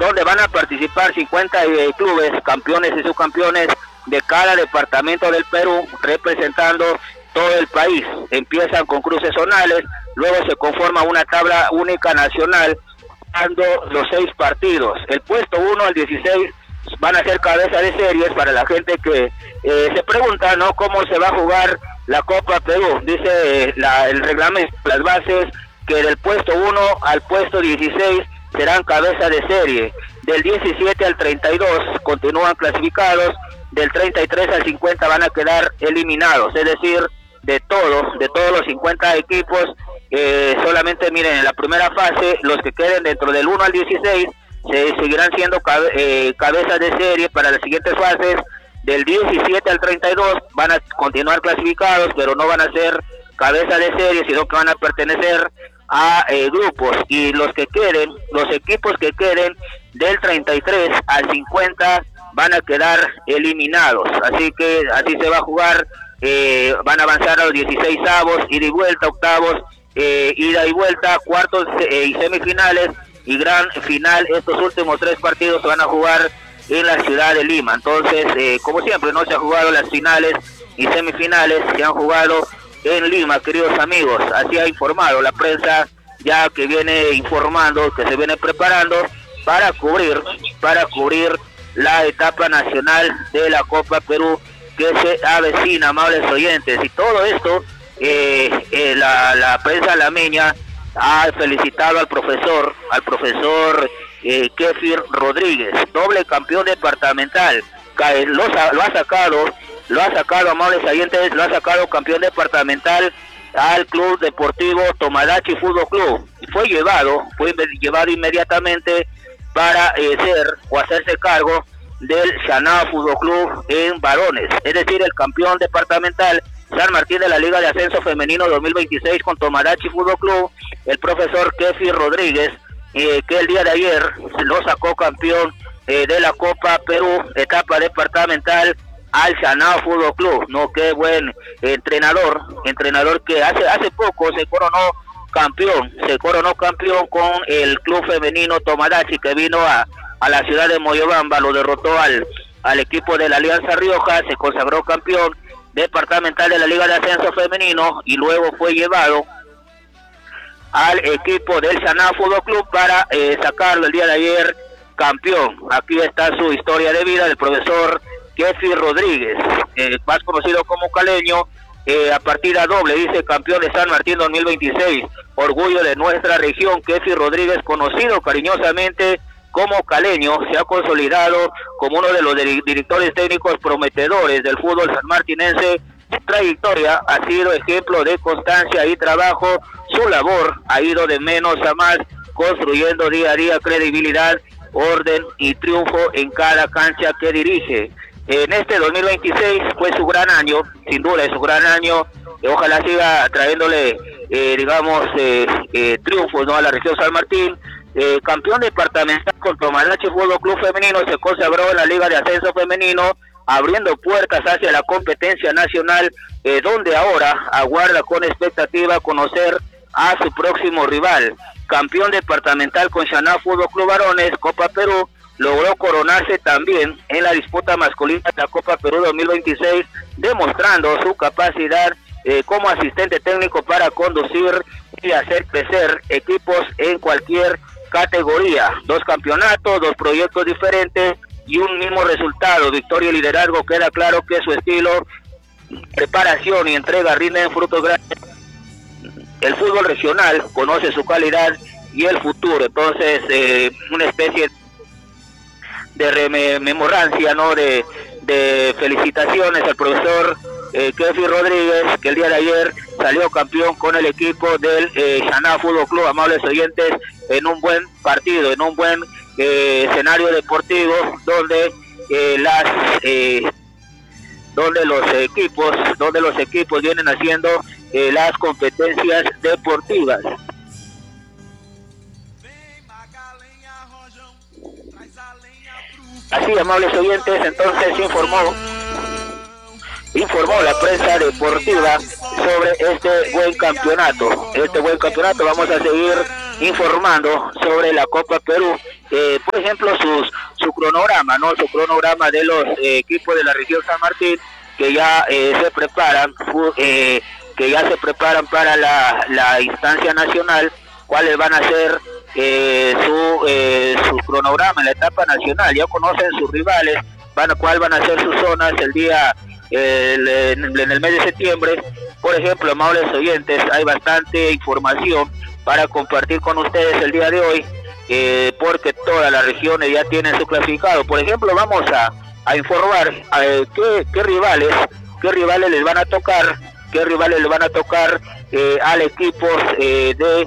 donde van a participar 50 clubes, campeones y subcampeones de cada departamento del Perú, representando todo el país. Empiezan con cruces zonales, luego se conforma una tabla única nacional, dando los 6 partidos. El puesto 1 al 16 van a ser cabeza de series para la gente que se pregunta, ¿no?, cómo se va a jugar la Copa Perú. Dice el reglamento, las bases, que del puesto 1 al puesto 16 serán cabeza de serie. Del 17 al 32 continúan clasificados, del 33 al 50 van a quedar eliminados, es decir, de todos los 50 equipos, solamente miren, en la primera fase, los que queden dentro del 1 al 16 se seguirán siendo cabezas de serie para las siguientes fases. Del 17 al 32 van a continuar clasificados, pero no van a ser cabezas de serie, sino que van a pertenecer a grupos, y los equipos que queden del 33 al 50 van a quedar eliminados. Así que así se va a jugar. Van a avanzar a los 16avos, ida y vuelta, octavos, ida y vuelta, cuartos y semifinales y gran final. Estos últimos 3 partidos se van a jugar en la ciudad de Lima. Entonces, como siempre, no se han jugado las finales y semifinales, se han jugado en Lima, queridos amigos. Así ha informado la prensa, ya que viene informando, que se viene preparando para cubrir la etapa nacional de la Copa Perú que se avecina, amables oyentes. Y todo esto, la prensa lameña ha felicitado al profesor Kefir Rodríguez, doble campeón departamental. Lo ha sacado, amables oyentes, lo ha sacado campeón departamental al Club Deportivo Tomodachi Fútbol Club. Fue llevado inmediatamente para hacerse cargo del Chanao Fútbol Club en varones, es decir, el campeón departamental San Martín de la Liga de Ascenso Femenino 2026 con Tomodachi Fútbol Club, el profesor Kefir Rodríguez, que el día de ayer lo sacó campeón de la Copa Perú, etapa departamental, al Chanao Fútbol Club. No, qué buen entrenador que hace poco se coronó campeón con el club femenino Tomodachi, que vino a la ciudad de Moyobamba, lo derrotó al equipo de la Alianza Rioja, se consagró campeón departamental de la Liga de Ascenso Femenino y luego fue llevado al equipo del Chanao Fútbol Club para sacarlo el día de ayer campeón. Aquí está su historia de vida del profesor Kefir Rodríguez, más conocido como Caleño, a partida doble, dice, campeón de San Martín 2026, orgullo de nuestra región. Kefir Rodríguez, conocido cariñosamente como Caleño, se ha consolidado como uno de los directores técnicos prometedores del fútbol sanmartinense. Su trayectoria ha sido ejemplo de constancia y trabajo. Su labor ha ido de menos a más, construyendo día a día credibilidad, orden y triunfo en cada cancha que dirige. En este 2026 fue su gran año, sin duda es su gran año. Ojalá siga trayéndole, triunfos, ¿no?, a la región San Martín. Campeón departamental con Tomodachi Fútbol Club Femenino, se consagró en la Liga de Ascenso Femenino, abriendo puertas hacia la competencia nacional, donde ahora aguarda con expectativa conocer a su próximo rival. Campeón departamental con Chanao Fútbol Club Varones, Copa Perú, logró coronarse también en la disputa masculina de la Copa Perú 2026, demostrando su capacidad como asistente técnico para conducir y hacer crecer equipos en cualquier categoría. 2 campeonatos, 2 proyectos diferentes y un mismo resultado, victoria y liderazgo. Queda claro que su estilo, preparación y entrega rinden frutos grandes. El fútbol regional conoce su calidad y el futuro. Entonces, una especie de rememorancia, ¿no?, de felicitaciones al profesor Kefir Rodríguez, que el día de ayer salió campeón con el equipo del Chanao Fútbol Club, amables oyentes, en un buen partido, en un buen escenario deportivo, donde los equipos vienen haciendo las competencias deportivas. Así, amables oyentes, entonces informó la prensa deportiva sobre este buen campeonato. Vamos a seguir informando sobre la Copa Perú por ejemplo, su cronograma, ¿no? Su cronograma de los equipos de la región San Martín que ya se preparan, para la instancia nacional, cuáles van a ser su cronograma en la etapa nacional. Ya conocen sus rivales, cuál van a ser sus zonas el día en el mes de septiembre. Por ejemplo, amables oyentes, hay bastante información para compartir con ustedes el día de hoy, porque todas las regiones ya tienen su clasificado. Por ejemplo, vamos a informar qué rivales les van a tocar, al equipo de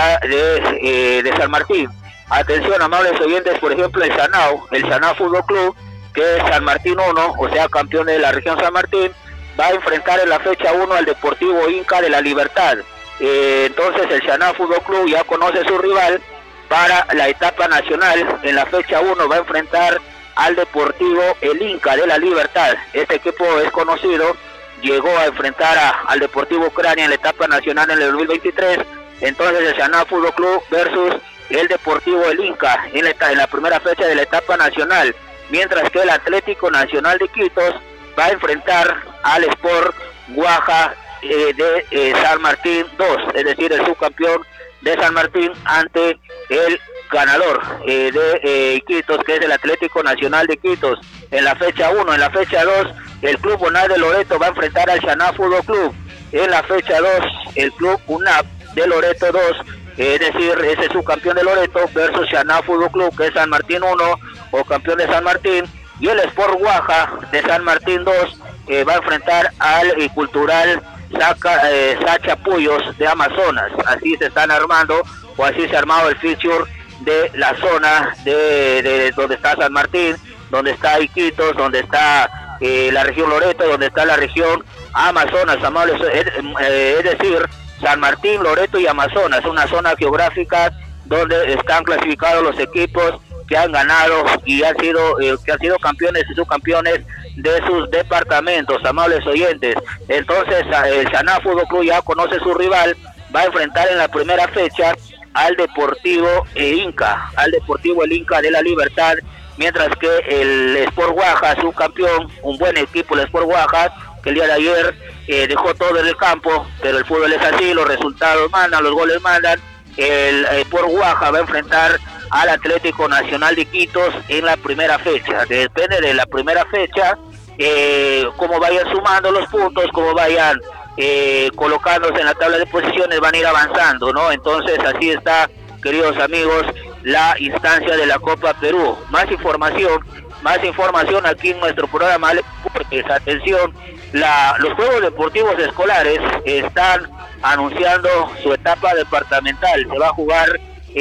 San Martín. Atención, amables oyentes, por ejemplo, el Sanao Fútbol Club, que es San Martín 1, o sea, campeón de la región San Martín, va a enfrentar en la fecha 1 al Deportivo Inca de la Libertad. Entonces el Sanao Fútbol Club ya conoce su rival para la etapa nacional. En la fecha 1 va a enfrentar al Deportivo el Inca de la Libertad. Este equipo es conocido, llegó a enfrentar al Deportivo Ucrania en la etapa nacional en el 2023. Entonces el Sanao Fútbol Club versus el Deportivo el Inca en la primera fecha de la etapa nacional, mientras que el Atlético Nacional de Iquitos va a enfrentar al Sport Guaja de San Martín 2, es decir, el subcampeón de San Martín ante el ganador de Iquitos, que es el Atlético Nacional de Iquitos. En la fecha 1, en la fecha 2, el Club UNAP de Loreto va a enfrentar al Sanao Fútbol Club. En la fecha 2, el Club UNAP de Loreto 2, es decir, ese subcampeón de Loreto versus Sanao Fútbol Club, que es San Martín 1 o campeón de San Martín, y el Sport Guaja de San Martín 2 va a enfrentar al Cultural Sachapuyos de Amazonas. Así se están armando, o así se ha armado el feature de la zona de donde está San Martín, donde está Iquitos, donde está la región Loreto, donde está la región Amazonas, amables, es decir, San Martín, Loreto y Amazonas, una zona geográfica donde están clasificados los equipos que han ganado y han sido campeones y subcampeones de sus departamentos, amables oyentes. Entonces el Sanao Fútbol Club ya conoce su rival, va a enfrentar en la primera fecha al Deportivo el Inca de la Libertad, mientras que el Sport Guaja, subcampeón, un buen equipo, el Sport Guaja, que el día de ayer dejó todo en el campo, pero el fútbol es así, los resultados mandan, los goles mandan. El Sport Guaja va a enfrentar al Atlético Nacional de Iquitos en la primera fecha. Depende de la primera fecha, cómo vayan sumando los puntos, cómo vayan colocándose en la tabla de posiciones, van a ir avanzando, ¿no? Entonces así está, queridos amigos, la instancia de la Copa Perú. Más información aquí en nuestro programa Deportes. Atención, los Juegos Deportivos Escolares están anunciando su etapa departamental. Se va a jugar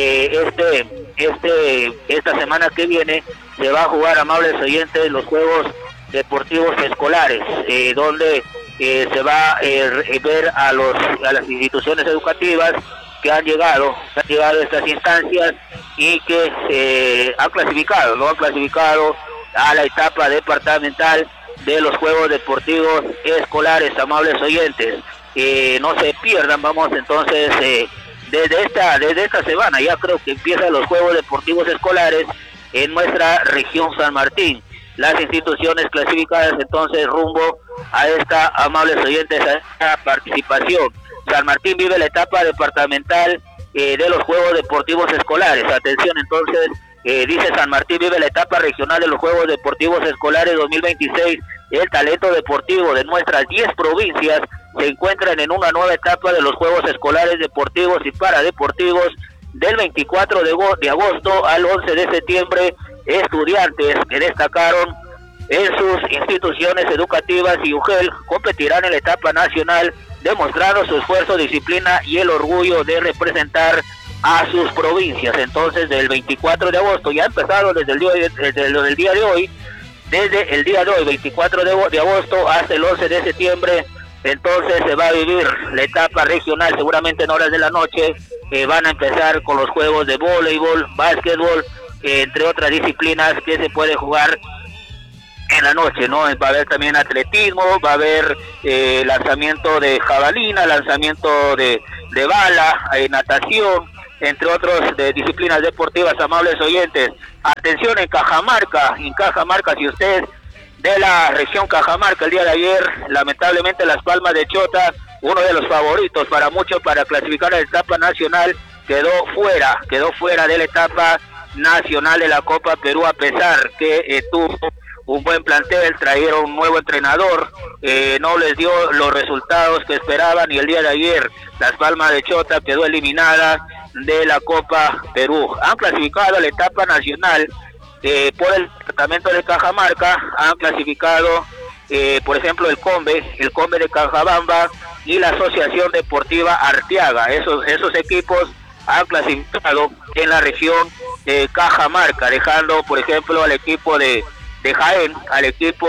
esta semana que viene, se va a jugar, amables oyentes, los Juegos Deportivos Escolares, donde se va a ver a las instituciones educativas que han llegado a estas instancias y que han clasificado a la etapa departamental de los Juegos Deportivos Escolares, amables oyentes. No se pierdan, vamos entonces desde esta semana, ya creo que empiezan los Juegos Deportivos Escolares en nuestra región San Martín. Las instituciones clasificadas entonces rumbo a esta, amables oyentes, a esta participación. San Martín vive la etapa departamental de los Juegos Deportivos Escolares. Atención, entonces, dice San Martín vive la etapa regional de los Juegos Deportivos Escolares 2026. El talento deportivo de nuestras 10 provincias se encuentran en una nueva etapa de los Juegos Escolares Deportivos y Paradeportivos del 24 de agosto al 11 de septiembre. Estudiantes que destacaron en sus instituciones educativas y UGEL competirán en la etapa nacional, demostrando su esfuerzo, disciplina y el orgullo de representar a sus provincias. Entonces, del 24 de agosto, ya empezaron desde el día de hoy, 24 de agosto hasta el 11 de septiembre, entonces se va a vivir la etapa regional, seguramente en horas de la noche. Van a empezar con los juegos de voleibol, básquetbol, entre otras disciplinas que se puede jugar en la noche, ¿no? Va a haber también atletismo, va a haber lanzamiento de jabalina, lanzamiento de bala, natación, entre otros de disciplinas deportivas, amables oyentes. Atención en Cajamarca, si usted de la región Cajamarca, el día de ayer, lamentablemente Las Palmas de Chota, uno de los favoritos para muchos para clasificar a la etapa nacional, quedó fuera de la etapa nacional de la Copa Perú, a pesar que tuvo un buen plantel, trajeron un nuevo entrenador, no les dio los resultados que esperaban, y el día de ayer Las Palmas de Chota quedó eliminada de la Copa Perú. Han clasificado a la etapa nacional por el departamento de Cajamarca, han clasificado por ejemplo el Combe de Cajabamba y la Asociación Deportiva Arteaga. Esos equipos han clasificado en la región de Cajamarca, dejando por ejemplo al equipo de Jaén, al equipo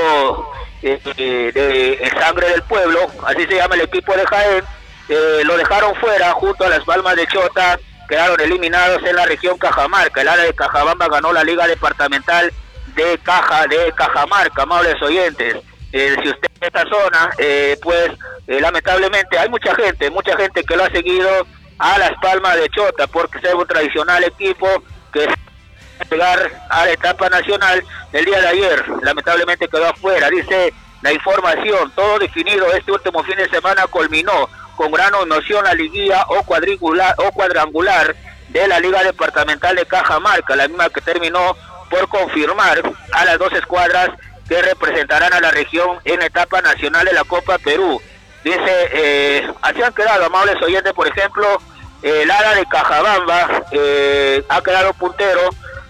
de El Sangre del Pueblo, así se llama el equipo de Jaén, lo dejaron fuera junto a Las Palmas de Chota, quedaron eliminados en la región Cajamarca. El área de Cajabamba ganó la Liga Departamental de Cajamarca, amables oyentes. Si usted en esta zona, lamentablemente hay mucha gente que lo ha seguido a Las Palmas de Chota, porque es un tradicional equipo que llegar a la etapa nacional. El día de ayer lamentablemente quedó afuera. Dice la información, todo definido este último fin de semana culminó con gran emoción la liguilla o cuadrangular de la Liga Departamental de Cajamarca, la misma que terminó por confirmar a las dos escuadras que representarán a la región en etapa nacional de la Copa Perú. Dice, así han quedado, amables oyentes, por ejemplo, el área de Cajabamba ha quedado puntero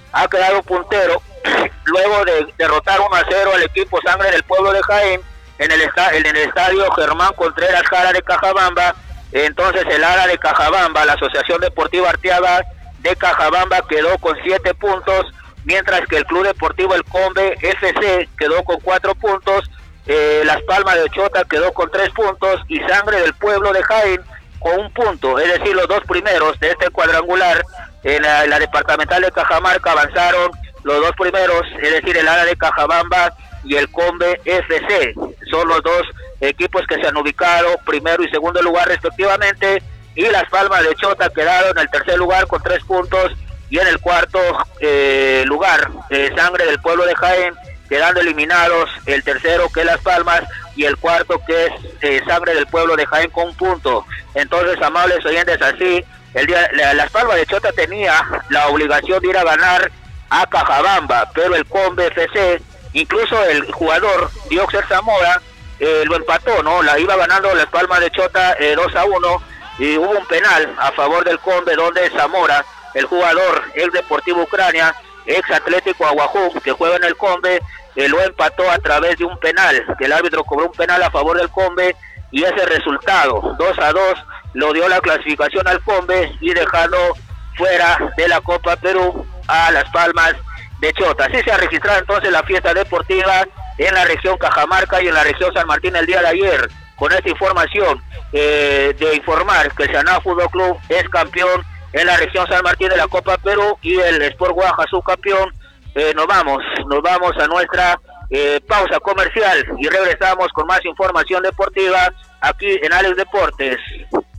luego de derrotar 1-0 al equipo Sangre del Pueblo de Jaén en el estadio Germán Contreras Jara de Cajabamba. Entonces el área de Cajabamba, la Asociación Deportiva Arteaga de Cajabamba, quedó con 7 puntos, mientras que el Club Deportivo El Combe FC quedó con 4 puntos, Las Palmas de Chota quedó con 3 puntos y Sangre del Pueblo de Jaén con 1 punto. Es decir, los dos primeros de este cuadrangular en la departamental de Cajamarca avanzaron los dos primeros, es decir, el área de Cajabamba y el Combe FC. Son los dos equipos que se han ubicado primero y segundo lugar respectivamente, y Las Palmas de Chota quedaron en el tercer lugar con 3 puntos, y en el cuarto lugar Sangre del Pueblo de Jaén, quedando eliminados el tercero, que es Las Palmas, y el cuarto, que es Sangre del Pueblo de Jaén, con 1 punto. Entonces, amables oyentes, así Las Palmas de Chota tenía la obligación de ir a ganar a Cajabamba, pero el Combe FC, incluso el jugador Dioxer Zamora, lo empató, ¿no? La iba ganando Las Palmas de Chota 2-1, y hubo un penal a favor del Combe, donde Zamora, el jugador ex Deportivo Ucrania, ex Atlético Aguajú, que juega en el Combe, lo empató a través de un penal, que el árbitro cobró un penal a favor del Combe, y ese resultado, 2-2, lo dio la clasificación al Combe, y dejando fuera de la Copa Perú a Las Palmas de Chota. Así se ha registrado entonces la fiesta deportiva en la región Cajamarca y en la región San Martín el día de ayer. Con esta información de informar que el Saná Fútbol Club es campeón en la región San Martín de la Copa Perú y el Sport Guaja subcampeón, nos vamos a nuestra pausa comercial y regresamos con más información deportiva aquí en Alex Deportes.